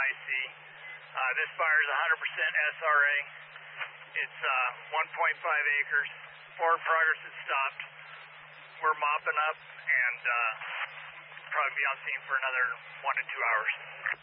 IC. This fire is 100% SRA. It's 1.5 acres. Forward progress has stopped. We're mopping up and probably be on scene for another 1 to 2 hours.